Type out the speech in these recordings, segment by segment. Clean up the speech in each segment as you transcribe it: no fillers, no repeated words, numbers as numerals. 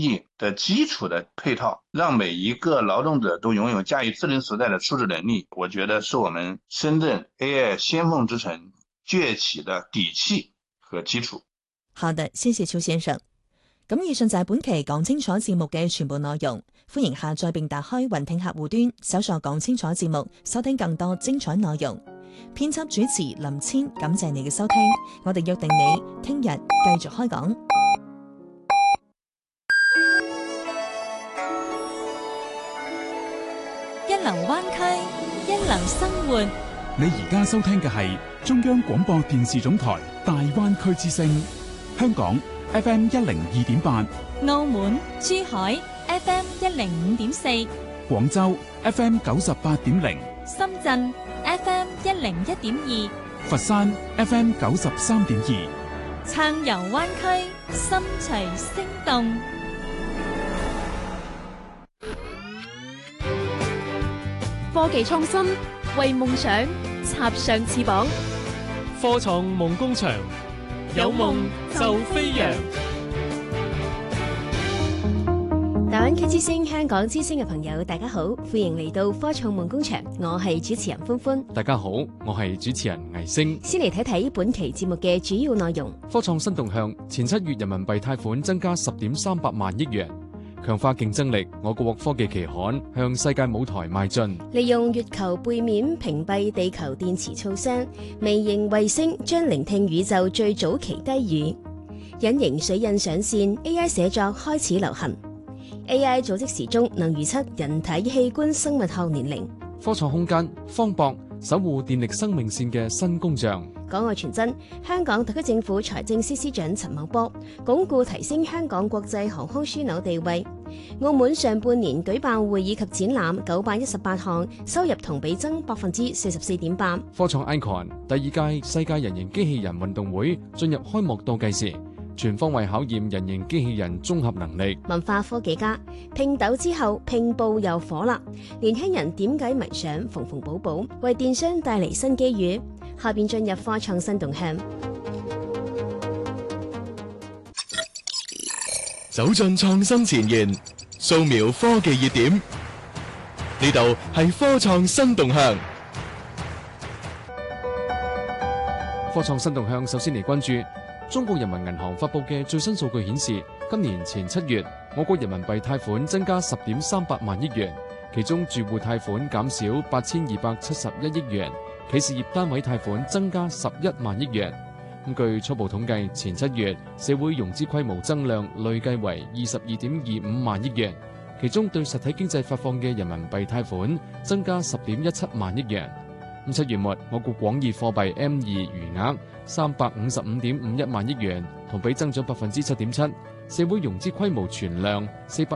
力的基础的配套，让每一个劳动者都拥有驾驭智能时代的素质能力，我觉得是我们深圳 AI 先鋒之城崛起的底氣和基礎。 好的，謝謝邱先生。咁以上就係本期講清楚節目嘅全部內容，歡迎下載並打開雲聽客戶端，搜索講清楚節目，收聽更多精彩內容。編輯主持林千，感謝你嘅收聽，我哋約定你聽日繼續開講。 一流灣區，一流生活。 你而家收聽嘅係中央廣播電視總台大灣區之聲，香港 FM 102.8， 澳門、珠海 FM 105.4， 廣州 FM 98.0， 深圳 FM 101.2， 佛山 FM 93.2， 暢遊灣區，心隨聲動。 科技創新，為夢想插上翅膀。 科創夢工場，有夢就飛揚。 大灣區之聲、香港之聲嘅朋友，大家好，歡迎嚟到科創夢工場，我係主持人歡歡。 大家好，我係主持人魏星。 先嚟睇睇本期節目嘅主要內容。 科創新動向，前7月人民幣貸款增加10.38萬億元。強化競爭力，我國科技期刊向世界舞台邁進。 利用月球背面屏蔽地球電磁噪聲，微型衛星將聆聽宇宙最早期低語。隱形水印上線 ，AI 寫作開始流行。AI 組織時鐘能預測人體器官生物學年齡。 科創空間，方博守護電力生命線嘅新工匠。 港外傳真，香港特區政府財政司司長陳茂波鞏固提升香港國際航空樞紐地位。澳門上半年舉辦會議及展覽918項，收入同比增44.8%。 科創 Icon 第2屆世界人形機器人運動會進入開幕倒計時，全方位考驗人形機器人綜合能力。 文化科技家拼豆之後，拼布又火啦！年輕人點解迷上縫縫補補，為電商帶嚟新機遇？下邊進入科創新動向， 走進創新前沿，掃描科技熱點。呢度係科創新動向。 科創新動向首先嚟關注中國人民銀行發布嘅最新數據顯示，今年前7月，我國人民幣貸款增加10.38萬億元，其中住戶貸款減少8271億元。企事業單位貸款增加11萬億元。據初步統計，前7月社會融資規模增量累計為22.25萬億元，其中對實體經濟發放嘅人民幣貸款增加10.17萬億元。7月末，我國廣義貨幣 M2 餘額355.51萬億元，同比增長7.7%。社會融資規模存量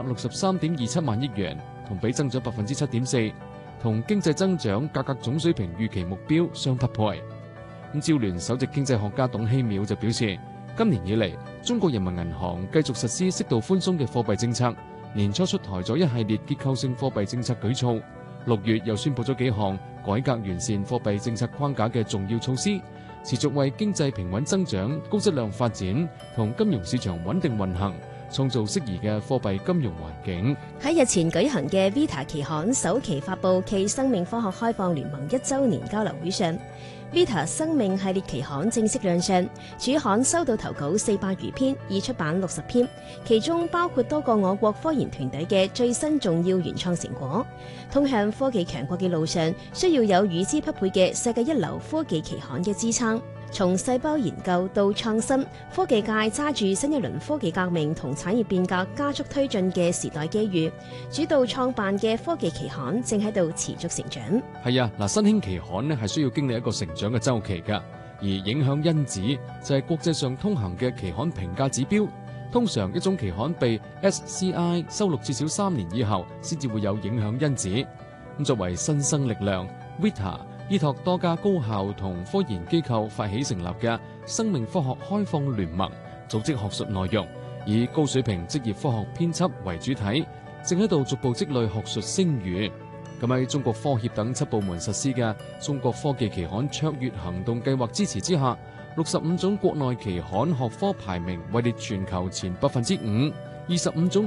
463.27萬億元，同比增長7.4%。同經濟增長價格總水平預期目標相匹配。趙聯首席經濟學家董希淼就表示，今年以嚟，中國人民銀行繼續實施適度寬鬆嘅貨幣政策，年初出台咗一系列結構性貨幣政策舉措，6月又宣布咗幾項改革完善貨幣政策框架嘅重要措施，持續為經濟平穩增長、高質量發展同金融市場穩定運行創造適宜嘅貨幣金融環境。 喺日前舉行嘅 Vita 期刊首期發布暨生命科學開放聯盟1週年交流會上， Vita 生命系列期刊正式亮相，主刊收到投稿400餘篇，已出版60篇，其中包括多個我國科研團隊嘅最新重要原創成果。通向科技強國嘅路上，需要有與之匹配嘅世界一流科技期刊嘅支撐。從細胞研究到創新，科技界揸住新一輪科技革命同產業變革加速推進嘅時代機遇，主導創辦嘅科技期刊正喺度持續成長。 係啊，新興期刊呢係需要經歷一個成長嘅週期㗎，而影響因子就係國際上通行嘅期刊評價指標。通常一種期刊被 SCI 收錄至少3年以後，先至會有影響因子。咁作為新生力量 ，Vita 依託多家高校同科研機構發起成立嘅生命科學開放聯盟，組織學術內容，以高水平職業科學編輯為主體，正喺度逐步積累學術聲譽。咁喺中國科協等7部門實施嘅中國科技期刊卓越行動計劃支持之下，65種國內期刊學科排名位列全球前5%，25種